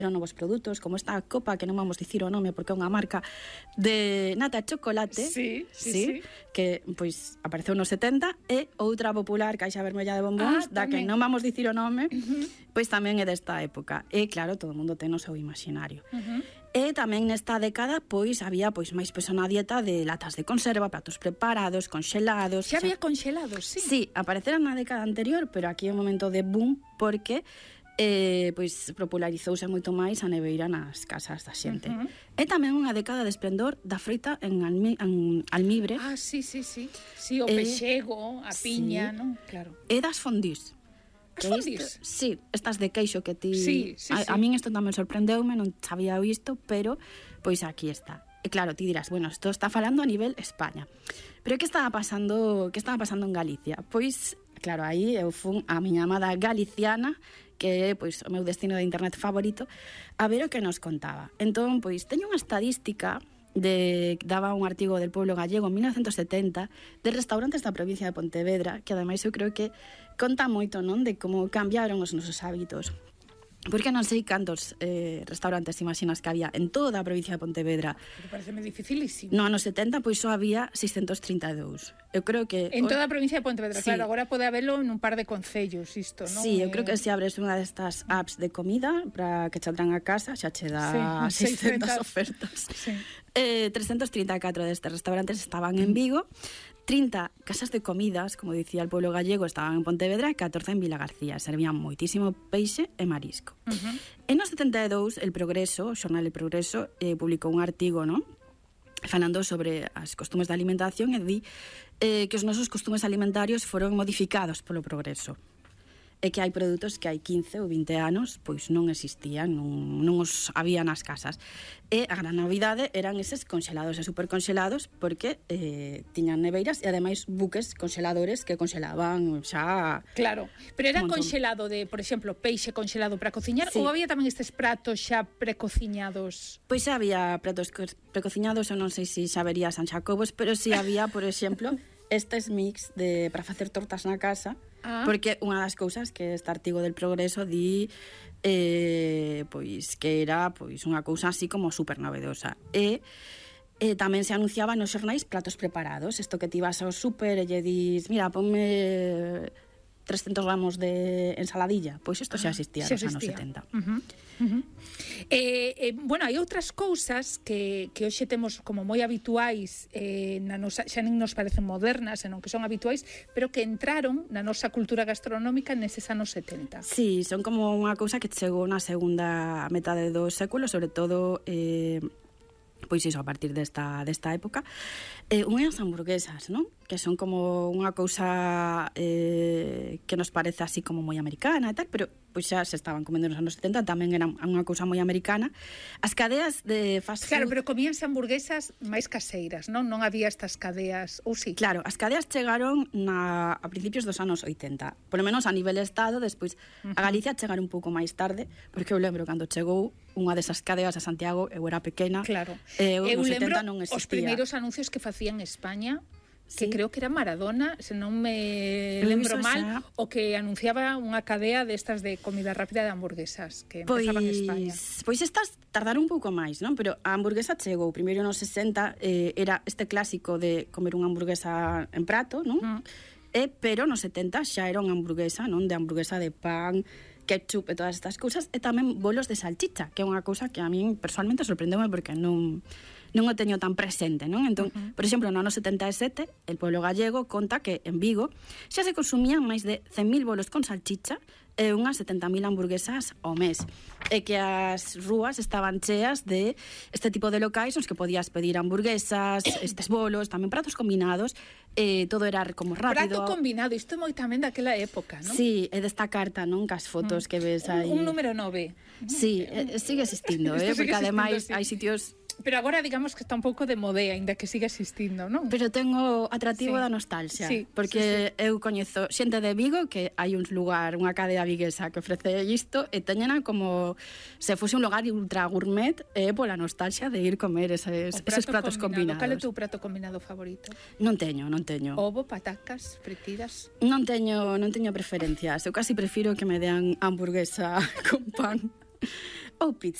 novos produtos, como esta copa, que non vamos dicir o nome porque é unha marca de nata e chocolate, sí. que pois apareceu nos 70, e outra popular, Caixa Vermella de bombóns, da que non vamos dicir o nome, pois tamén é desta época. E claro, todo o mundo ten o seu imaginario. E tamén nesta década pois había pois máis peso na dieta de latas de conserva, platos preparados, conxelados. Xa había conxelados, sí. Sí, apareceran na década anterior, pero aquí é un momento de boom porque pois popularizouse moito máis a neveira nas casas da xente. É tamén unha década de esplendor da froita en almibre. Ah, sí. Sí, o pexego, a piña, non? Claro. E das fondís. As fondís? Sí, estas de queixo que ti... Sí. A min isto tamén sorprendeume, non sabía isto, pero pois aquí está. E claro, ti dirás, bueno, isto está falando a nivel España. Pero que estaba pasando en Galicia? Pois, claro, aí eu fun a miña amada galiciana, que é pois o meu destino de internet favorito, a ver o que nos contaba. Entón, pois, teño unha estadística daba un artigo del Pueblo Gallego en 1970 de restaurantes da provincia de Pontevedra, que ademais eu creo que conta moito, non, de como cambiaron os nosos hábitos. Porque non sei cantos restaurantes imaginas que había en toda a provincia de Pontevedra. Pero pareceme dificilísimo. No ano 70, pois só había 632. Eu creo que... En toda a provincia de Pontevedra, sí. Claro, agora pode habelo en un par de concellos, isto, non? Sí, eu creo que se abres unha destas apps de comida para que che traen a casa, xa che dá 600 ofertas. Sí. 334 destes restaurantes estaban en Vigo, 30 casas de comidas, como dicía el pueblo gallego, estaban en Pontevedra e 14 en Vilagarcía. Servían moitísimo peixe e marisco. En os 72, El Progreso, o xornal El Progreso, publicou un artigo, non? Falando sobre as costumes de alimentación e di que os nosos costumes alimentarios foron modificados polo progreso. É que hai produtos que hai 15 ou 20 anos pois non existían, non os había nas casas. E a gran novidade eran eses conxelados e superconxelados porque tiñan neveiras e ademais buques conxeladores que conxelaban xa... Claro, pero era conxelado de, por exemplo, peixe conxelado para cociñar, sí. Ou había tamén estes pratos xa precociñados? Pois xa había pratos precociñados, eu non sei se xa vería San Jacobos, pero si había, por exemplo, estes mix para facer tortas na casa. Porque unha das cousas que este artigo del Progreso di pois que era pois unha cousa así como super novedosa. E tamén se anunciaba nos xornais platos preparados. Isto que ti vas ao super e lle dis, mira, ponme 300 gramos de ensaladilla. Pois isto xa existía nos anos 70. Bueno, hai outras cousas que hoxe temos como moi habituais na nosa, xa nin nos parecen modernas, senón que son habituais, pero que entraron na nosa cultura gastronómica neses anos 70. Sí, son como unha cousa que chegou na segunda metade do século, sobre todo pois iso, a partir desta época, unhas hamburguesas, non? Que son como unha cousa que nos parece así como moi americana e tal, pero pois xa se estaban comendo nos anos 70, tamén era unha cousa moi americana. As cadeas de fast food... Claro, pero comíanse hamburguesas máis caseiras, non? Non había estas cadeas, ou sí? Claro, as cadeas chegaron a principios dos anos 80, polo menos a nivel estado, despois a Galicia chegaron un pouco máis tarde, porque eu lembro cando chegou unha desas cadeas a Santiago, eu era pequena, claro. Eu lembro non existía. Os primeiros anuncios que facían en España, que creo que era Maradona, se non me lembro mal, o que anunciaba unha cadea destas de comida rápida de hamburguesas que empezaban en España. Pois estas tardaron un pouco máis, non? Pero a hamburguesa chegou primeiro nos 60, era este clásico de comer unha hamburguesa en prato, non? Pero nos 70 xa era unha hamburguesa, non? De hamburguesa de pan, ketchup e todas estas cousas, e tamén bolos de salchicha, que é unha cousa que a min personalmente sorprendeume porque non o teño tan presente, non? Entón, por exemplo, no ano 77, el pueblo gallego conta que en Vigo xa se consumían máis de 100.000 bolos con salchicha e unhas 70.000 hamburguesas ao mes. E que as rúas estaban cheas de este tipo de locais nos que podías pedir hamburguesas, estes bolos, tamén pratos combinados, todo era como rápido. Prato combinado, isto é moi tamén daquela época, non? Sí, é desta carta, non? Cas fotos que ves aí. Un número 9. Sí, sigue existindo, porque ademais hai sitios... Pero agora digamos que está un pouco de modea, ainda que siga existindo, non? Pero ten o atractivo da nostalgia, porque eu coñezo xente de Vigo que hai un lugar, unha cadea viguesa que ofrece isto e teñena como se fose un lugar ultra gourmet pola nostalgia de ir comer eses pratos combinados. Cal é o teu prato combinado favorito? Non teño. Ovo, patacas, fritidas? Non teño preferencias. Eu casi prefiro que me dean hamburguesa con pan Ou pizza